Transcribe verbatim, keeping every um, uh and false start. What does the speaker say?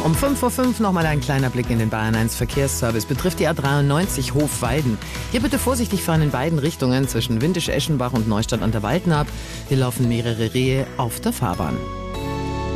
Um fünf Uhr fünf nochmal ein kleiner Blick in den Bayern eins Verkehrsservice. Betrifft die A dreiundneunzig Hofweiden. Hier bitte vorsichtig fahren in beiden Richtungen zwischen Windisch-Eschenbach und Neustadt an der Waldnaab. Hier laufen mehrere Rehe auf der Fahrbahn.